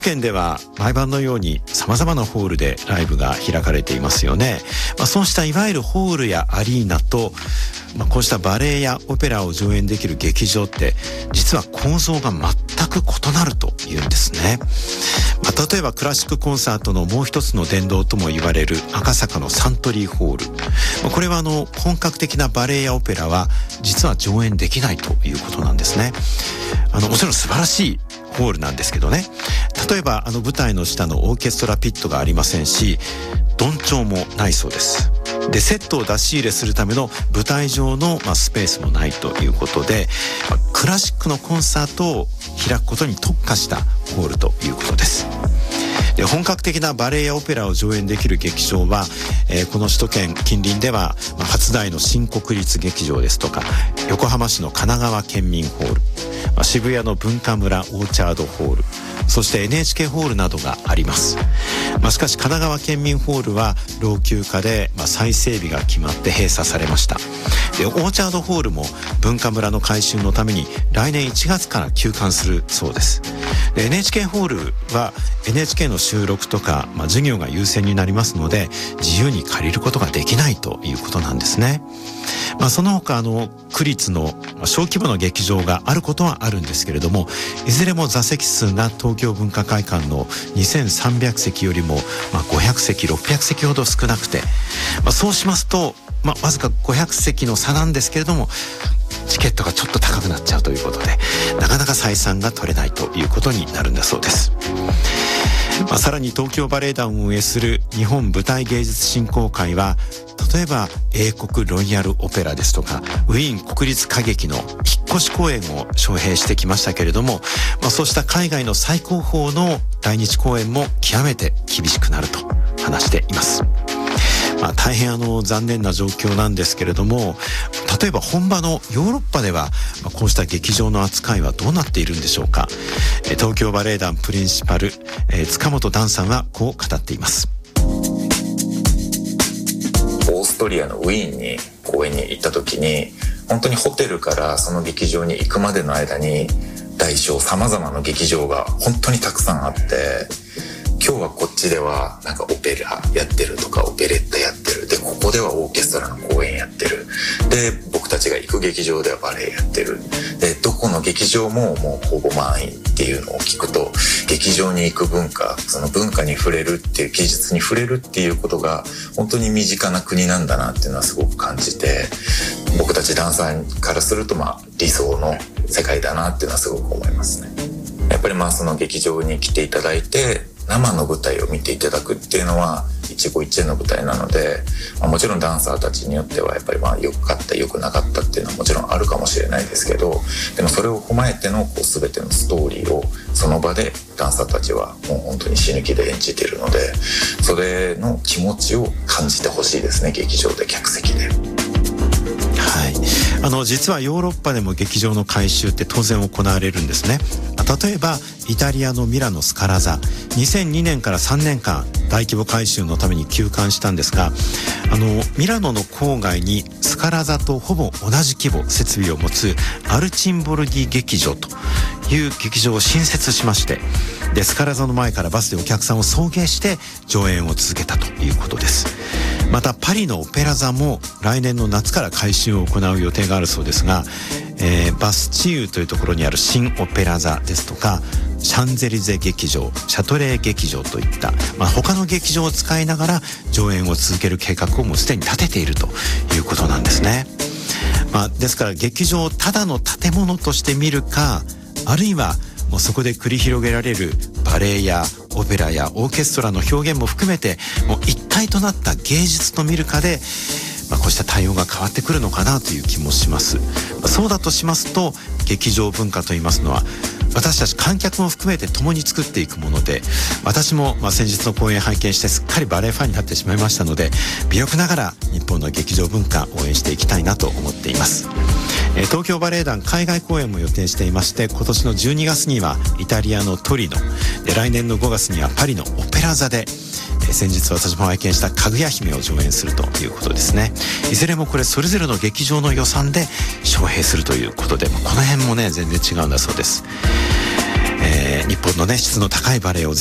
県では毎晩のように様々なホールでライブが開かれていますよね。そうしたいわゆるホールやアリーナと、こうしたバレエやオペラを上演できる劇場って実は構造が全く異なるというんですね。例えばクラシックコンサートのもう一つの殿堂とも言われる赤坂のサントリーホール、これは本格的なバレエやオペラは実は上演できないということなんですね。もちろん素晴らしいホールなんですけどね、例えば舞台の下のオーケストラピットがありませんし、どんちょうもないそうです。で、セットを出し入れするための舞台上のスペースもないということで、クラシックのコンサートを開くことに特化したホールということです。で、本格的なバレエやオペラを上演できる劇場は、この首都圏近隣では、初台の新国立劇場ですとか、横浜市の神奈川県民ホール、渋谷の文化村オーチャードホール、そして NHK ホールなどがあります。しかし神奈川県民ホールは老朽化で、再整備が決まって閉鎖されました。で、オーチャードホールも文化村の改修のために来年1月から休館するそうです。で、 NHK ホールは NHK の収録とか、授業が優先になりますので自由に借りることができないということなんですね。その他区立の小規模の劇場があることはあるんですけれども、いずれも座席数が東京文化会館の2300席よりも500席600席ほど少なくて、そうしますとわずか500席の差なんですけれども、チケットがちょっと高くなっちゃうということで、なかなか採算が取れないということになるんだそうです。さらに東京バレエ団を運営する日本舞台芸術振興会は、例えば英国ロイヤルオペラですとかウィーン国立歌劇の引っ越し公演を招聘してきましたけれども、そうした海外の最高峰の来日公演も極めて厳しくなると話しています。大変残念な状況なんですけれども、例えば本場のヨーロッパでは、こうした劇場の扱いはどうなっているんでしょうか。東京バレエ団プリンシパル、塚本段さんはこう語っています。 オーストリアのウィーンに公演に行った時に、本当にホテルからその劇場に行くまでの間に大小様々な劇場が本当にたくさんあって、今日はこっちではオペラやってるとかオペレッタやってる、でここではオーケストラの公演やってる、で僕たちが行く劇場ではバレエやってる、でどこの劇場ももうほぼ満員っていうのを聞くと、劇場に行く文化、その文化に触れるっていう、技術に触れるっていうことが本当に身近な国なんだなっていうのはすごく感じて、僕たちダンサーからすると理想の世界だなっていうのはすごく思いますね。やっぱりその劇場に来ていただいて生の舞台を見ていただくっていうのは一期一会の舞台なので、もちろんダンサーたちによってはやっぱり良かった良くなかったっていうのはもちろんあるかもしれないですけど、でもそれを踏まえての全てのストーリーをその場でダンサーたちはもう本当に死ぬ気で演じているので、それの気持ちを感じてほしいですね、劇場で客席で。 実はヨーロッパでも劇場の改修って当然行われるんですね。例えばイタリアのミラノスカラ座、2002年から3年間大規模改修のために休館したんですが、ミラノの郊外にスカラ座とほぼ同じ規模設備を持つアルチンボルギ劇場という劇場を新設しまして、でスカラ座の前からバスでお客さんを送迎して上演を続けたということです。またパリのオペラ座も来年の夏から改修を行う予定があるそうですが、バスチユーというところにある新オペラ座ですとかシャンゼリゼ劇場、シャトレー劇場といった、他の劇場を使いながら上演を続ける計画をもうすでに立てているということなんですね。ですから劇場をただの建物として見るか、あるいはもうそこで繰り広げられるバレエやオペラやオーケストラの表現も含めてもう一体となった芸術と見るかで、こうした対応が変わってくるのかなという気もします。そうだとしますと、劇場文化といいますのは私たち観客も含めて共に作っていくもので、私も先日の公演拝見してすっかりバレエファンになってしまいましたので、微力ながら日本の劇場文化を応援していきたいなと思っています。東京バレエ団海外公演も予定していまして、今年の12月にはイタリアのトリノで、来年の5月にはパリのオペラ座で、先日私も拝見したかぐや姫を上演するということですね。いずれもこれそれぞれの劇場の予算で招聘するということで、この辺もね全然違うんだそうです。 日本のね質の高いバレエを